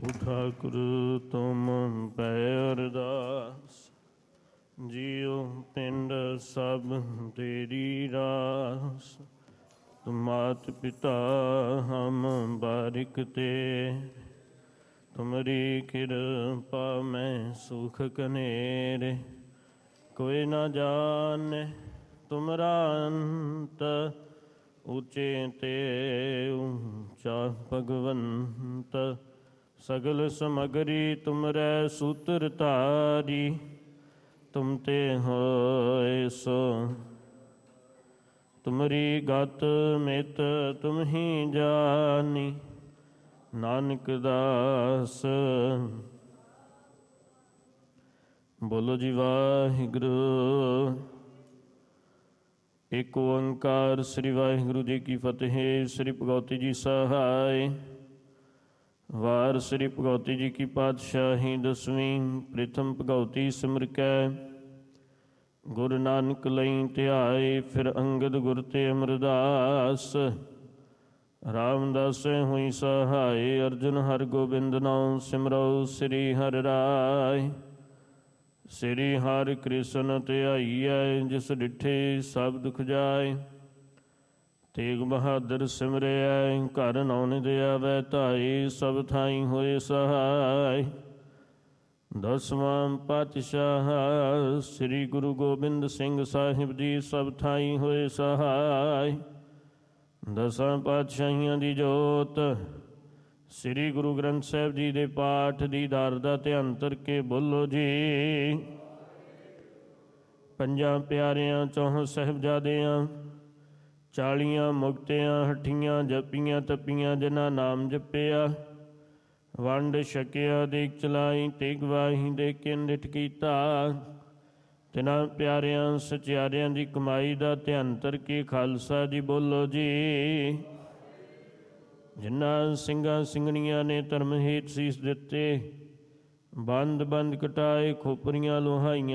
ਠਾਕੁਰ ਤੁਮ ਪੈ ਅਰਦਾਸ, ਜੀਉ ਪਿੰਡ ਸਭ ਤੇਰੀ ਰਾਸ। ਤੁਮ ਮਾਤ ਪਿਤਾ ਹਮ ਬਾਰਿਕ ਤੇ, ਤੁਮਰੀ ਕਿਰਪਾ ਮੈਂ ਸੁਖ ਕਨੇਰੇ। ਕੋਈ ਨਾ ਜਾਣੈ ਤੁਮਰਾ ਅੰਤ, ਉੱਚੇ ਤੇ ਉੱਚਾ ਭਗਵੰਤ। ਸਗਲ ਸਮਗਰੀ ਤੁਮਰੈ ਸੂਤਰ ਧਾਰੀ, ਤੁਮ ਤੇ ਹੋਇ ਸੋ ਤੁਮਰੀ ਗਤ ਮਿਤ ਤੁਮ ਹੀ ਜਾਨੀ। ਨਾਨਕ ਦਾਸ ਬੋਲੋ ਜੀ ਵਾਹਿਗੁਰੂ। ਏਕ ਓੰਕਾਰ ਸ੍ਰੀ ਵਾਹਿਗੁਰੂ ਜੀ ਕੀ ਫਤਿਹ। ਸ੍ਰੀ ਭਗਵਤੀ ਜੀ ਸਹਾਇ। ਵਾਰ ਸ੍ਰੀ ਭਗਵਤੀ ਜੀ ਕੀ ਪਾਤਸ਼ਾਹੀ ਦਸਵੀਂ। ਪ੍ਰਿਥਮ ਭਗਵਤੀ ਸਿਮਰ ਕੈ, ਗੁਰੂ ਨਾਨਕ ਲਈ ਧਿਆਏ। ਫਿਰ ਅੰਗਦ ਗੁਰ ਤੇ ਅਮਰਦਾਸ, ਰਾਮਦਾਸੈ ਹੋਈ ਸਹਾਇ। ਅਰਜੁਨ ਹਰਿ ਗੋਬਿੰਦ ਨਾਉ ਸਿਮਰਉ, ਸ੍ਰੀ ਹਰਿ ਰਾਇ। ਸ੍ਰੀ ਹਰਿ ਕ੍ਰਿਸ਼ਨ ਧਿਆਈਐ, ਜਿਸ ਡਿਠੇ ਸਭ ਦੁਖ ਜਾਏ। ਤੇਗ ਬਹਾਦਰ ਸਿਮਰਿਐ, ਘਰ ਨੌ ਦੇ ਆਵੈ ਧਾਈ। ਸਭ ਥਾਈ ਹੋਏ ਸਹਾਇ। ਦਸਵਾਂ ਪਾਤਸ਼ਾਹ ਸ੍ਰੀ ਗੁਰੂ ਗੋਬਿੰਦ ਸਿੰਘ ਸਾਹਿਬ ਜੀ, ਸਭ ਥਾਈ ਹੋਏ ਸਹਾਇ। ਦਸਾਂ ਪਾਤਸ਼ਾਹੀਆਂ ਦੀ ਜੋਤ, ਸ੍ਰੀ ਗੁਰੂ ਗ੍ਰੰਥ ਸਾਹਿਬ ਜੀ ਦੇ ਪਾਠ ਦੀ ਦਰ ਦਾ ਧਿਆਨ ਧਰ ਕੇ ਬੋਲੋ ਜੀ। ਪੰਜਾਂ ਪਿਆਰਿਆਂ ਚੌਹਾਂ ਸਾਹਿਬਜ਼ਾਦਿਆਂ, 40 ਮੁਕਤਿਆਂ ਹੱਠੀਆਂ ਜਪੀਆਂ ਤਪੀਆਂ, ਜਿਨ੍ਹਾਂ ਨਾਮ ਜਪਿਆ ਵੰਡ ਛਕਿਆ ਦੇਖ ਚਲਾਈ। ਤੇ ਗਵਾਹੀ ਦੇ ਕੇ ਨਿਠ ਕੀਤਾ, ਤਿਨਾਂ ਪਿਆਰਿਆਂ ਸਚਿਆਰਿਆਂ ਦੀ ਕਮਾਈ ਦਾ ਧਿਆਨ ਧਰ ਕੇ ਖਾਲਸਾ ਜੀ ਬੋਲੋ ਜੀ। ਜਿਨ੍ਹਾਂ ਸਿੰਘਾਂ ਸਿੰਘਣੀਆਂ ਨੇ ਧਰਮ ਹੇਤ ਸੀਸ ਦਿੱਤੇ, ਬੰਦ ਬੰਦ ਕਟਾਏ, ਖੋਪਰੀਆਂ ਲੋਹਾਈਆਂ